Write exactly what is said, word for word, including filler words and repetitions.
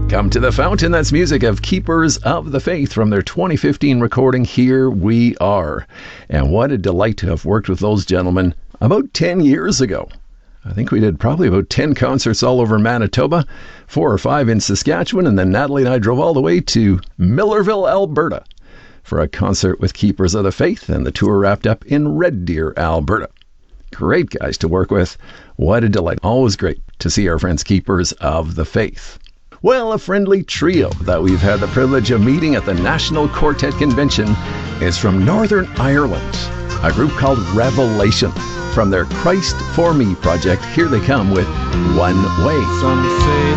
Come to the Fountain. That's music of Keepers of the Faith from their twenty fifteen recording, Here We Are. And what a delight to have worked with those gentlemen about ten years ago. I think we did probably about ten concerts all over Manitoba, four or five in Saskatchewan, and then Natalie and I drove all the way to Millerville, Alberta for a concert with Keepers of the Faith, and the tour wrapped up in Red Deer, Alberta. Great guys to work with. What a delight. Always great to see our friends Keepers of the Faith. Well, a friendly trio that we've had the privilege of meeting at the National Quartet Convention is from Northern Ireland, a group called Revelation. From their Christ for Me project, here they come with One Way. Some say